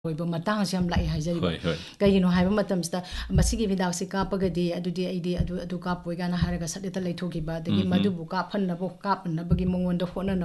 ओइबो मतांग से हम लाई हाइजरिबो कहिनो हाइबो मतमसदा मसिगी विदाक्सी कापगदी अदुदी आइदी अदु कापोय गाना हारगा सदेता लैथोगिबा दगी मदुबु काफन्नबो कापन्नबगी मंगोंदो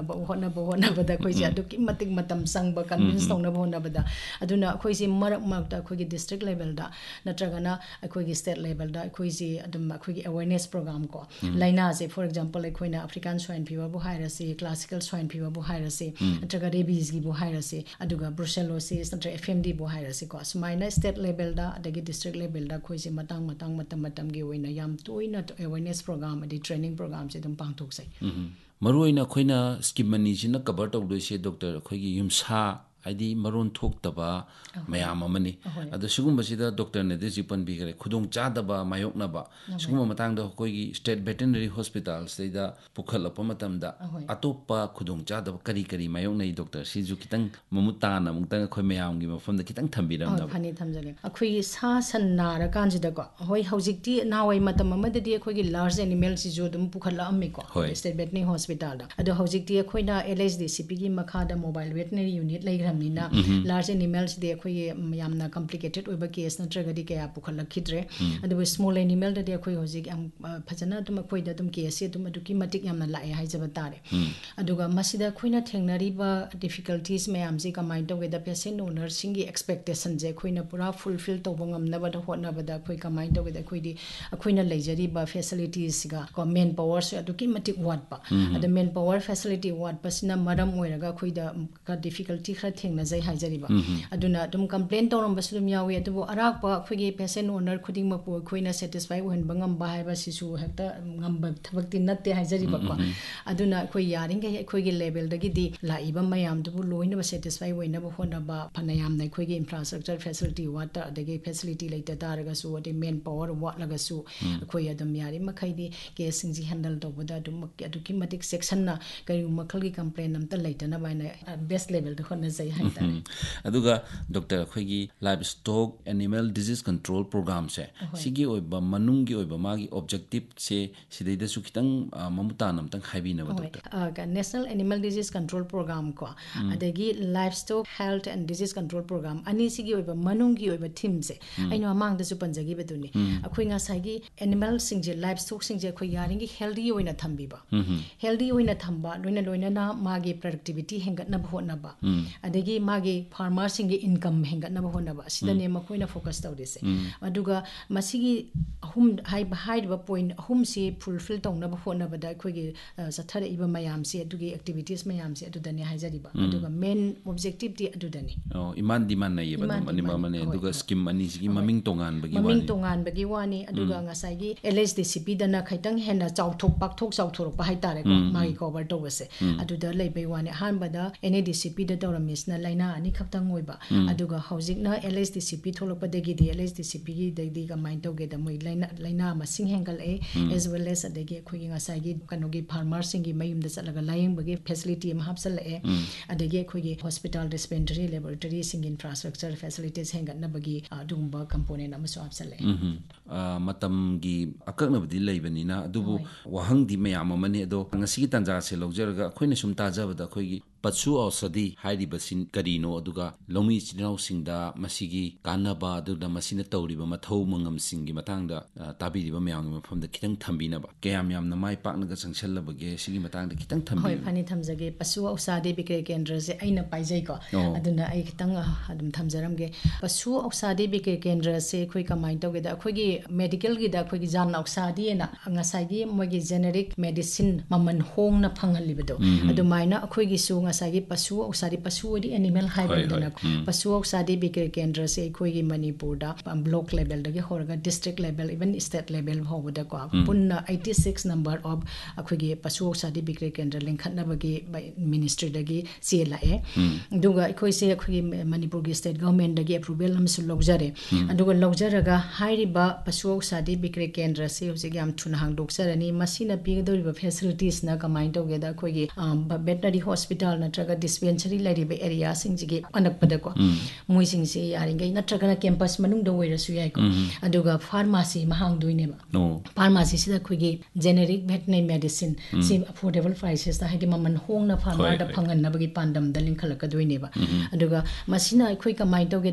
होननबदा खोइसे अदुकी मतिक मतम संगबा convince तौनबो होनबदा अदुना खोइसे मरक मरकता खोइगी district लेवलदा नत्रगना खोइगी state लेवलदा खोइसे अदुम खोइगी awareness programme को लाइना से for example खोइना African swine fever बु हाइरसे क्लासिकल स्वाइन फीवर बु हाइरसे नत्रगा रेबीज गी बु हाइरसे अदुगा ब्रुसेलोसिस नत्र FMD बो हाइरसे को सुमाइना स्टेट लेवल दा अदगी डिस्ट्रिक्ट लेवल दा खोइसे मतंग मतम गे ओइना याम तोइना अवेयरनेस प्रोग्राम अदि ट्रेनिंग प्रोग्राम से दम पांगथोकसै मरुइना खोइना स्कीम मनी सिना कवर तौदोइसे डॉक्टर खोइगी युमसा आइदी मरोन थोक्तबा मयाम अमनी अदो सिगुम्बसिदा डॉक्टर ने दिसि पनबिगरे खुदोंग चादबा मायोकनबा सिगुम मतांगदा खोइगी स्टेट वेटरनरी हॉस्पिटल सेदा पुखलप मतमदा अतोप्पा खुदोंग चादबा करी करी मायोकनै डॉक्टर सिजु खितंग ममुताना मुंगतंग खोइ मयामगी मफमदा खितंग थंबिरमना फनी थमजगे अखोइ सा सन नारा कांजिदा को होय हौजिकती नावै मतम अमददी अखोइगी लार्ज एनिमल सिजु दुम पुखला अम्मी को स्टेट वेटरनरी हॉस्पिटल दा अदो हौजिकती अखोइना LHDCP गी मखादा mobile veterinary unit लेग्रा large animals they अखोइ यामना complicated ओइबा case नत्रगदी कया पुखलखिद्रे अदु स्मॉल एनिमल दे अखोइ होजिक याम फजना तुम अखोइदा तुम केस से तुम अदुकी मतिक यामना लाए हाइजबा तारे अदुगा मसिदा अखोइना थेंगनरिबा डिफिकल्टीज मयाम से कमाइन तौगेदा पेशेंट ओनर सिंगी एक्सपेक्टेशन जे अखोइना पूरा फुलफिल तौबा ngamnabada hotnabada अखोइ कमाइन तौगेदा अखोइदी अखोइना लेजरिबा फैसिलिटीज गा को मेन पावर से अदुकी मतिक वाटपा अद मेन पावर फैसिलिटी वाटपसिना मरम ओइरगा अखोइदा का डिफिकल्टी खरा थेंगनाजै हाइजरिबा अदुना तुम कंप्लेन तौरमबसु तुम यावे अदुबो अराकपा अखोइगी patient owner खुदिंग मपु अखोइना satisfy ओहनबा ngamba हाइबा Sissu हेक्ता ngamba थबक्ति नत्ते हाइजरिबा को अदुना अखोइ यारिंगे अखोइगी लेवल दगिदी लाइबा मयाम दुबु लोइनबा सेटिस्फाई ओइनबा होनबा फनायाम नै अखोइगी इंफ्रास्ट्रक्चर फैसिलिटी वाटर अदगी फैसिलिटी लेते तारगसु अदि मेन पावर वाटलगसु अखोइ अदम यारि मखैदी केस सिंजी हैंडल तौबदा दुम अदुकी मतिक सेक्शन ना कयु मखलगी कंप्लेन अमता लेतना बायना बेस्ट लेवल द होना जै हाइतारे अदुगा doctor अखोइगी live stock animal disease control programme से सिगी ओइबा मनुंगी ओइबा मागी ऑब्जेक्टिव से सिदैदा सु खितंग ममुतान अमतंग हाइबिनबा doctor national animal disease control programme को अदगी live stock health and disease control programme अनि सिगी ओइबा मनुंगी ओइबा थीम से आइनो मांगदा सु पंजगी बदुनी अखोइ ngasagi animal सिंजे live stock सिंजे अखोइ यारिंगी healthy ओइना थंबिबा healthy ओइना थंबा लोइना लोइना ना मागी प्रोडक्टिविटी हेंगतना होनबा अदगी मागे फार्मर सिंगे इनकम हेंगतना होनबा सिदने मखोइना फोकस तौदेसे अदुगा मसिगी अहुम हाइबा पॉइंट अहुम से फुलफिल तौनबा होनबदा अखोइगे सथरे इबा मयाम से अदुगी एक्टिविटीज मयाम से अदुदने हाइजरिबा अदुगा मेन ऑब्जेक्टिव ति अदुदने इमान डिमांड नै येबा मनिमा मने अदुगा स्कीम अनि सिगी ममिंग तोंगान बगी वानी अदुगा ngasagi LHDCP दना खैतंग हेना चाउथोक पाकथोक चाउथोरप हाइतारे को मागी कवर तौबसे अदुदा लेबै वानी हानबदा NADCP द तौरमिसना लाइना अनि खक्तंग ओइबा अदुगा हौजिकना LHDCP थोलपदगी दी LHDCP गी दैदी कमाइन तौगेदा मै लाइना मसिंग हेंगल as well as अदगी खोगी ngasagi कनोगी farmer सिंगी मयुमदा चलगा lying बगी फैसिलिटी म हापसल अदगी खोगी हॉस्पिटल डिस्पेंसरी लेबोरेटरी सिंग इंफ्रास्ट्रक्चर फैसिलिटीज हेंगना बगी दुंबा कंपोनेंट अमसो हापसल मतमगी अकक्नबदी लेबनिना अदुबु वहंगदी मयाम अमने अदो ngasi tanja se logjarga khoina sum tajabada khoigi patsu ausadi hairibasin karino aduga lomi chinau singda masigi kanaba aduda masina tawriba mathau mangam singi matangda tabiriba mayang mafamda kitang thambina ba kayam yamna mai pakna ga changshallabage sigi matangda kitang thambi hoi phani thamjage pasu ausadi bikre kendra se aina paijai ko aduna ai kitang adum thamjaramge pasu ausadi bikre kendra se khoi kamain tawgeda khoigi medical gi da khoigi jan ausadi na ngasagi mogi generic medicine maman hong na phangalibado adumaina khoigi su ngasagi pasu ausadi pasu odi animal haibadana pasu ausadi bikre kendra se khoigi manipur da block level da ge horga district level even state level hobada ko punna 86 number of khoigi pasu ausadi bikre kendra linkhatna bagi ministry da gi cela duga khoi se khoigi manipur gi state government da gi approval am su logjare aduga logjaraga hairiba pasu ausadi bikre kendra se hojig yam thuna hang doksarani masina pigdoriba facilities na kamain togeda khoigi veterinary hospital natraga dispensary lariba area singjigi anakpada ko moising se yaringai natraga campus manung da oirasu yai ko aduga pharmacy mahang doine ba pharmacy sida khoigi generic veterinary medicine se affordable prices da hagi maman hong na farmer da phangan na bagi pandam da linkhalaka doine ba aduga masina khoi kamain toge